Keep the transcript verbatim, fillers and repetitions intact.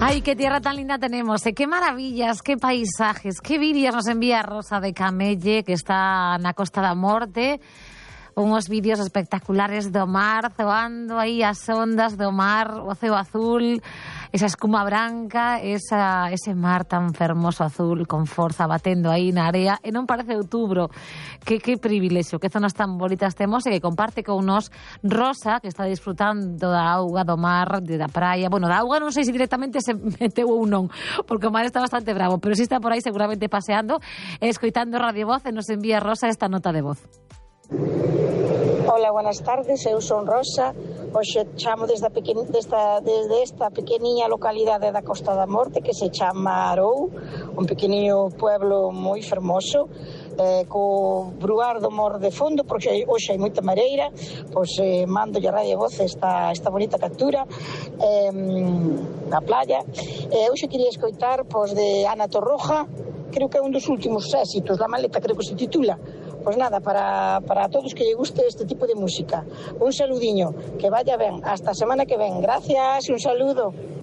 Ay, qué tierra tan linda tenemos, ¿eh? Qué maravillas, qué paisajes, qué vídeos nos envía Rosa de Camelle, que está na Costa da Morte. Unos vídeos espectaculares do mar, zoando aí as ondas do mar, o ceo azul, esa escuma branca, esa, ese mar tan fermoso azul con forza batendo aí na area, e non parece outubro. Que, que privilexio, que zonas tan bonitas temos, e que comparte con nos Rosa, que está disfrutando da auga, do mar, de da praia. Bueno, da auga non sei se directamente se meteu ou non, porque o mar está bastante bravo, pero si está por aí seguramente paseando, e escoitando Radio Voz, e nos envía Rosa esta nota de voz. Hola, buenas tardes, eu son Rosa. Hoxe chamo desde, pequen... desta, desde esta pequeniña localidade da Costa da Morte que se chama Arou, un pequeniño pueblo moi fermoso, eh, co bruar do mor de fondo, porque hoxe hai moita mareira. Pois eh, mando a Radio Voz esta, esta bonita captura eh, na playa. Eh, hoxe quería escoitar pois, de Ana Torroja, creo que é un dos últimos éxitos, La Maleta creo que se titula. Pois nada, para, para todos que lle guste este tipo de música. Un saludiño, que vaya ben, hasta a semana que ven. Gracias, un saludo.